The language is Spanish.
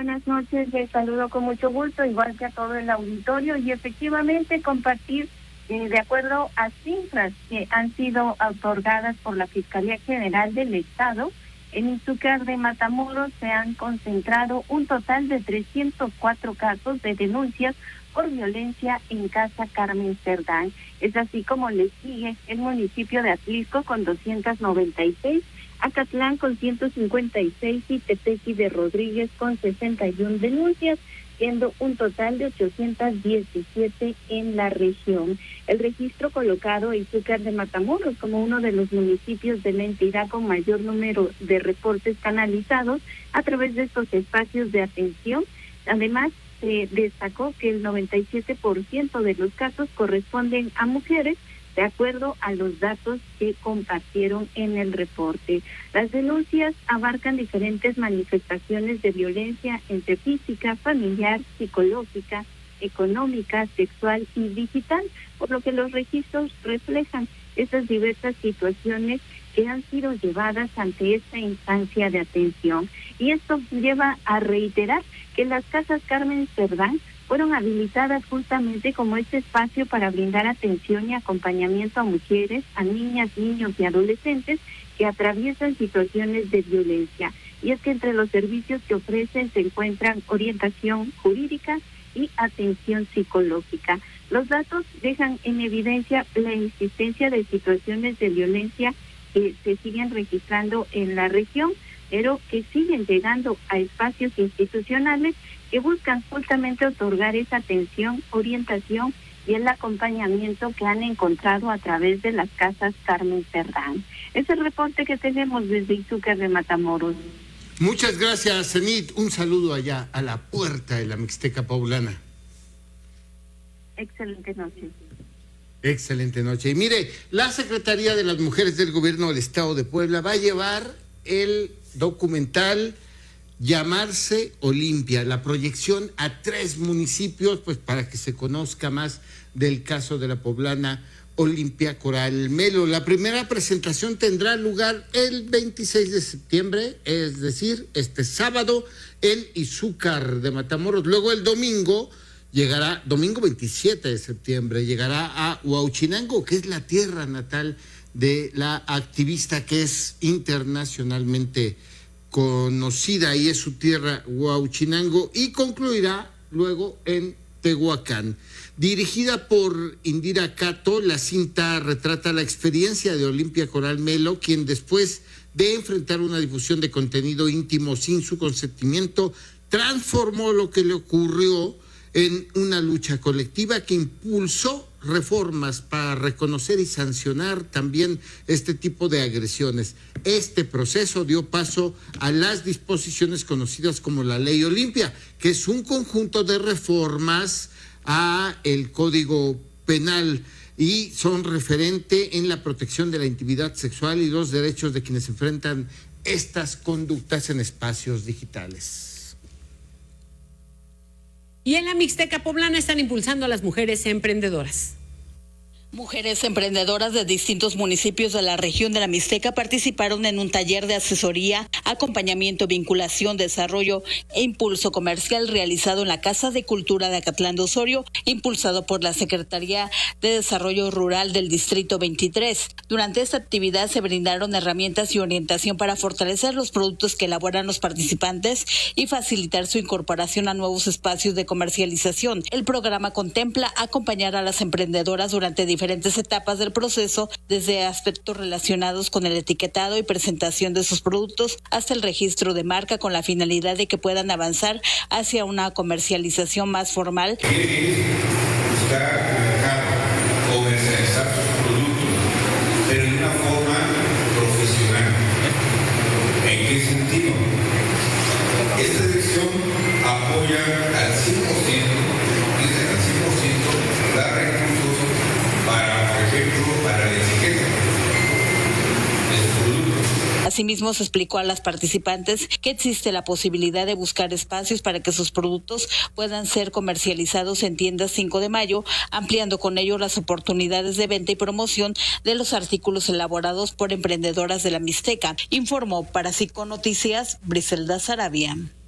buenas noches. Les saludo con mucho gusto, igual que a todo el auditorio, y efectivamente compartir, de acuerdo a cifras que han sido otorgadas por la Fiscalía General del Estado, en Izúcar de Matamoros se han concentrado un total de 304 casos de denuncias por violencia en Casa Carmen Cerdán. Es así como le sigue el municipio de Atlisco con 296, Acatlán con 156 y Tepeji de Rodríguez con 61 denuncias, siendo un total de 817 en la región. El registro colocado en Izúcar de Matamoros como uno de los municipios de la entidad con mayor número de reportes canalizados a través de estos espacios de atención. Además, se destacó que el 97% de los casos corresponden a mujeres, de acuerdo a los datos que compartieron en el reporte. Las denuncias abarcan diferentes manifestaciones de violencia entre física, familiar, psicológica, económica, sexual y digital, por lo que los registros reflejan esas diversas situaciones que han sido llevadas ante esta instancia de atención. Y esto lleva a reiterar que las Casas Carmen Cerdán fueron habilitadas justamente como este espacio para brindar atención y acompañamiento a mujeres, a niñas, niños y adolescentes que atraviesan situaciones de violencia. Y es que entre los servicios que ofrecen se encuentran orientación jurídica y atención psicológica. Los datos dejan en evidencia la existencia de situaciones de violencia que se siguen registrando en la región, pero que siguen llegando a espacios institucionales que buscan justamente otorgar esa atención, orientación y el acompañamiento que han encontrado a través de las Casas Carmen Cerdán. Es el reporte que tenemos desde Izúcar de Matamoros. Muchas gracias, Zenit. Un saludo allá a la puerta de la Mixteca Poblana. Excelente noche. Excelente noche. Y mire, la Secretaría de las Mujeres del Gobierno del Estado de Puebla va a llevar el documental Llamarse Olimpia, la proyección a 3 municipios, pues para que se conozca más del caso de la poblana Olimpia Coral Melo. La primera presentación tendrá lugar el 26 de septiembre, es decir, este sábado, en Izúcar de Matamoros. Luego el domingo 27 de septiembre, llegará a Huauchinango, que es la tierra natal de la activista que es internacionalmente conocida, y es su tierra, Huauchinango, y concluirá luego en Tehuacán. Dirigida por Indira Cato, la cinta retrata la experiencia de Olimpia Coral Melo, quien después de enfrentar una difusión de contenido íntimo sin su consentimiento, transformó lo que le ocurrió en una lucha colectiva que impulsó reformas para reconocer y sancionar también este tipo de agresiones. Este proceso dio paso a las disposiciones conocidas como la Ley Olimpia, que es un conjunto de reformas a el Código Penal y son referente en la protección de la intimidad sexual y los derechos de quienes enfrentan estas conductas en espacios digitales. Y en la Mixteca Poblana están impulsando a las mujeres emprendedoras. Mujeres emprendedoras de distintos municipios de la región de la Mixteca participaron en un taller de asesoría, acompañamiento, vinculación, desarrollo e impulso comercial realizado en la Casa de Cultura de Acatlán de Osorio, impulsado por la Secretaría de Desarrollo Rural del Distrito 23. Durante esta actividad se brindaron herramientas y orientación para fortalecer los productos que elaboran los participantes y facilitar su incorporación a nuevos espacios de comercialización. El programa contempla acompañar a las emprendedoras durante diferentes etapas del proceso, desde aspectos relacionados con el etiquetado y presentación de sus productos hasta el registro de marca, con la finalidad de que puedan avanzar hacia una comercialización más formal. Buscar comercializar sus productos, pero de una forma profesional. ¿En qué sentido? Esta dirección apoya al 100%, dice al 100%, da recursos para, por ejemplo, para la etiqueta de sus productos. Asimismo, se explicó a las participantes que existe la posibilidad de buscar espacios para que sus productos puedan ser comercializados en tiendas 5 de Mayo, ampliando con ello las oportunidades de venta y promoción de los artículos elaborados por emprendedoras de la Mixteca. Informó para Cico Noticias Briselda Sarabia.